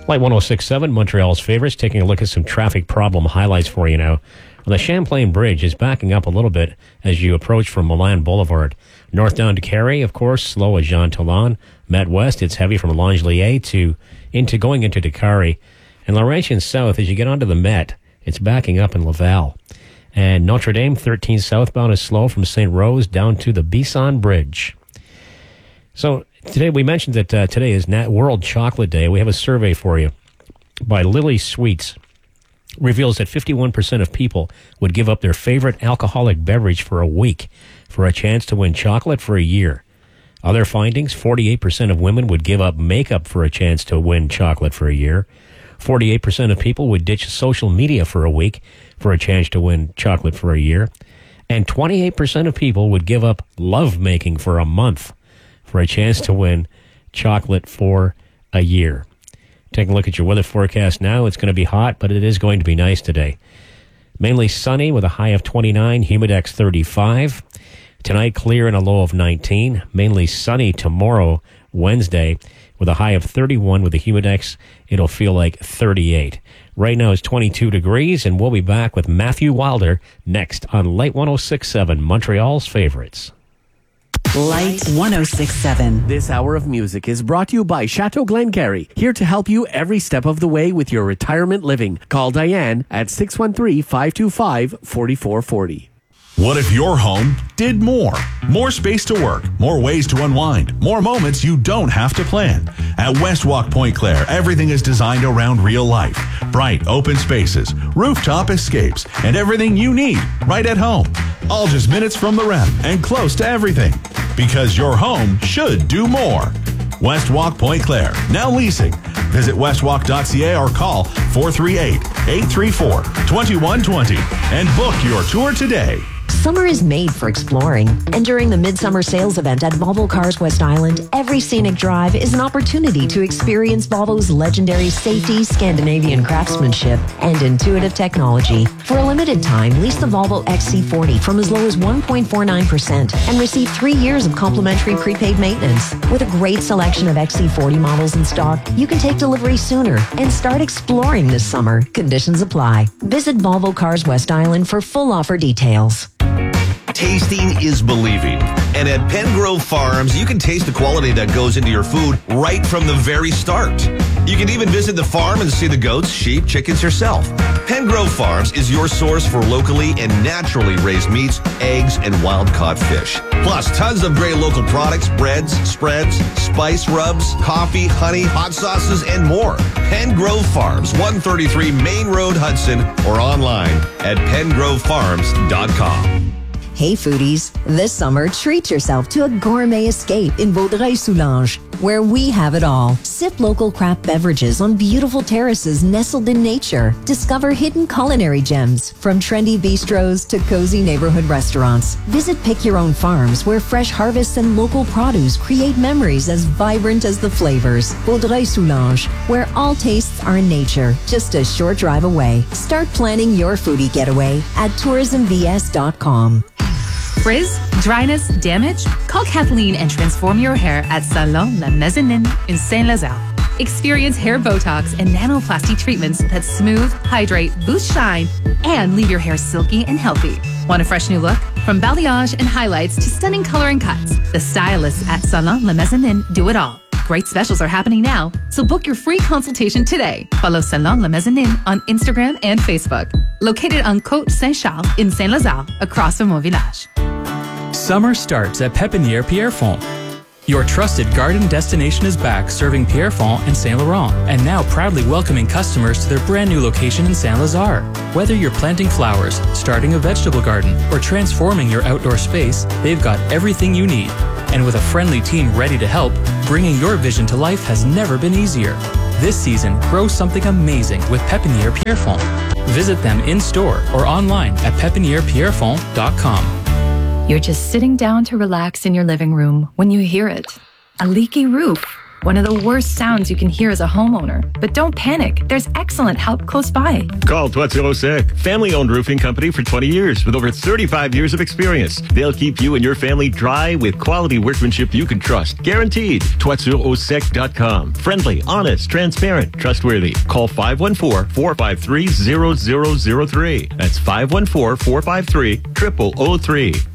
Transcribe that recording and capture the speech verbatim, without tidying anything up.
Light one oh six point seven, Montreal's favorites, taking a look at some traffic problem highlights for you now. Well, the Champlain Bridge is backing up a little bit as you approach from Milan Boulevard. North down to Carey, of course, slow as Jean Talon. Met West, it's heavy from Langelier to into going into Décarie. And Laurentian South, as you get onto the Met, it's backing up in Laval. And Notre Dame, thirteen southbound, is slow from Saint Rose down to the Bisson Bridge. So today we mentioned that uh, today is Nat World Chocolate Day. We have a survey for you by Lily Sweets. Reveals that fifty-one percent of people would give up their favorite alcoholic beverage for a week for a chance to win chocolate for a year. Other findings, forty-eight percent of women would give up makeup for a chance to win chocolate for a year. forty-eight percent of people would ditch social media for a week for a chance to win chocolate for a year. And twenty-eight percent of people would give up lovemaking for a month for a chance to win chocolate for a year. Taking a look at your weather forecast now, it's going to be hot, but it is going to be nice today. Mainly sunny with a high of twenty-nine, humidex thirty-five. Tonight, clear and a low of nineteen. Mainly sunny tomorrow, Wednesday, with a high of thirty-one. With a humidex, it'll feel like thirty-eight. Right now it's twenty-two degrees, and we'll be back with Matthew Wilder next on Light one oh six point seven, Montreal's favorites. Light one oh six point seven. This hour of music is brought to you by Chateau Glengarry, here to help you every step of the way with your retirement living. Call Diane at six one three, five two five, four four four zero. What if your home did more? More space to work, more ways to unwind, more moments you don't have to plan. At Westwalk Point Claire, everything is designed around real life. Bright, open spaces, rooftop escapes, and everything you need right at home. All just minutes from the rep and close to everything. Because your home should do more. Westwalk Point Claire, now leasing. Visit westwalk dot c a or call four three eight, eight three four, two one two zero and book your tour today. Summer is made for exploring, and during the Midsummer Sales Event at Volvo Cars West Island, every scenic drive is an opportunity to experience Volvo's legendary safety, Scandinavian craftsmanship, and intuitive technology. For a limited time, lease the Volvo X C forty from as low as one point four nine percent and receive three years of complimentary prepaid maintenance. With a great selection of X C forty models in stock, you can take delivery sooner and start exploring this summer. Conditions apply. Visit Volvo Cars West Island for full offer details. Tasting is believing. And at Pengrove Farms, you can taste the quality that goes into your food right from the very start. You can even visit the farm and see the goats, sheep, chickens yourself. Pengrove Farms is your source for locally and naturally raised meats, eggs, and wild-caught fish. Plus, tons of great local products, breads, spreads, spice rubs, coffee, honey, hot sauces, and more. Pengrove Farms, one thirty-three Main Road, Hudson, or online at pengrove farms dot com. Hey foodies, this summer treat yourself to a gourmet escape in Vaudreuil-Soulanges, where we have it all. Sip local craft beverages on beautiful terraces nestled in nature. Discover hidden culinary gems, from trendy bistros to cozy neighborhood restaurants. Visit Pick Your Own Farms, where fresh harvests and local produce create memories as vibrant as the flavors. Vaudreuil-Soulanges, where all tastes are in nature, just a short drive away. Start planning your foodie getaway at tourism v s dot com. Frizz, dryness, damage? Call Kathleen and transform your hair at Salon La Mezzanine in Saint-Lazare. Experience hair Botox and nanoplasty treatments that smooth, hydrate, boost shine, and leave your hair silky and healthy. Want a fresh new look? From balayage and highlights to stunning color and cuts, the stylists at Salon La Mezzanine do it all. Great specials are happening now, so book your free consultation today. Follow Salon La Mezzanine on Instagram and Facebook. Located on Côte Saint-Charles in Saint-Lazare, across from Mon Village. Summer starts at Pépinière Pierrefonds. Your trusted garden destination is back, serving Pierrefonds and Saint Laurent, and now proudly welcoming customers to their brand new location in Saint-Lazare. Whether you're planting flowers, starting a vegetable garden, or transforming your outdoor space, they've got everything you need. And with a friendly team ready to help, bringing your vision to life has never been easier. This season, grow something amazing with Pépinière Pierrefonds. Visit them in-store or online at pépinière pierrefonds dot com. You're just sitting down to relax in your living room when you hear it. A leaky roof, one of the worst sounds you can hear as a homeowner. But don't panic. There's excellent help close by. Call Toiture Au Sec, family-owned roofing company for twenty years with over thirty-five years of experience. They'll keep you and your family dry with quality workmanship you can trust. Guaranteed. toiture au sec dot com. Friendly, honest, transparent, trustworthy. Call five one four, four five three, zero zero zero three. That's five one four, four five three, zero zero zero three.